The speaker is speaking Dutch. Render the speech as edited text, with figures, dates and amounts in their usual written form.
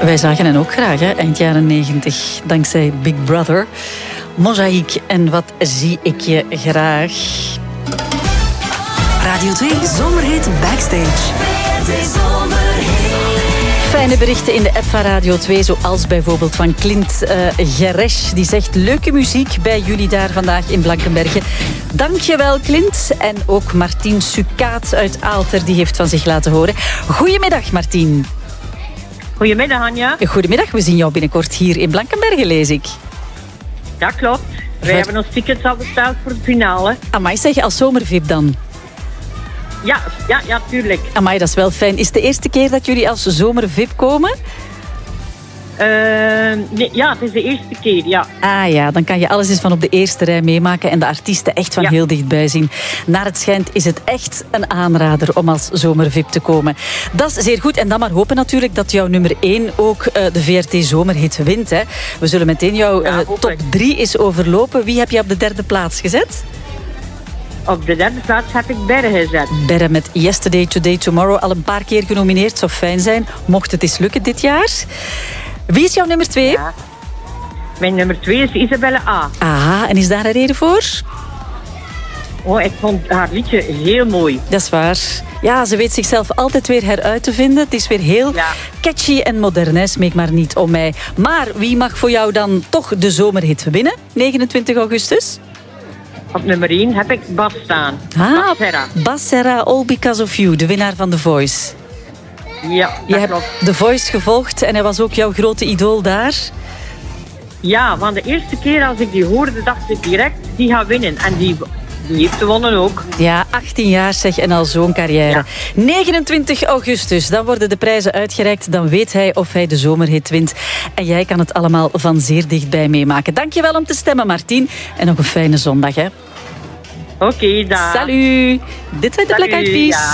Wij zagen hen ook graag, hè? Eind jaren 90, dankzij Big Brother. Mozaïek en wat zie ik je graag. Radio 2 Zomerhit Backstage. Fijne berichten in de app van Radio 2, zoals bijvoorbeeld van Clint Geresch. Die zegt, leuke muziek bij jullie daar vandaag in Blankenberge. Dankjewel, Clint. En ook Martien Sukaat uit Aalter, die heeft van zich laten horen. Goedemiddag, Martien. Goedemiddag, Anja. Goedemiddag, we zien jou binnenkort hier in Blankenberge, lees ik. Ja, klopt. Wij hebben ons tickets al besteld voor de finale. Amai, zeg je als zomervip dan? Ja, tuurlijk. Amai, dat is wel fijn. Is het de eerste keer dat jullie als zomervip komen? Nee, ja, het is de eerste keer, ja. Ah ja, dan kan je alles eens van op de eerste rij meemaken en de artiesten echt van heel dichtbij zien. Naar het schijnt is het echt een aanrader om als zomervip te komen. Dat is zeer goed. En dan maar hopen natuurlijk dat jouw nummer 1 ook de VRT Zomerhit wint. Hè. We zullen meteen jouw top 3 eens overlopen. Wie heb je op de 3e plaats gezet? Op de 3e plaats heb ik Berre gezet. Berre met Yesterday, Today, Tomorrow. Al een paar keer genomineerd. Zou fijn zijn, mocht het eens lukken dit jaar. Wie is jouw nummer 2? Ja. Mijn nummer 2 is Isabelle A. Aha, en is daar een reden voor? Oh, ik vond haar liedje heel mooi. Dat is waar. Ja, ze weet zichzelf altijd weer heruit te vinden. Het is weer heel catchy en modern, hè? Smeek maar niet om mij. Maar wie mag voor jou dan toch de zomerhit winnen? 29 augustus? Op nummer 1 heb ik Bas staan. Bas Serra. Bas Serra, All Because of You, de winnaar van The Voice. Ja, je hebt The Voice gevolgd en hij was ook jouw grote idool daar? Ja, want de eerste keer als ik die hoorde, dacht ik direct, die gaat winnen. En die heeft gewonnen ook. Ja, 18 jaar zeg en al zo'n carrière. Ja. 29 augustus, dan worden de prijzen uitgereikt. Dan weet hij of hij de zomerhit wint. En jij kan het allemaal van zeer dichtbij meemaken. Dankjewel om te stemmen, Martien. En nog een fijne zondag, hè. Oké, dag. Salut. Dit zijn de Black Eyed Peas. Ja.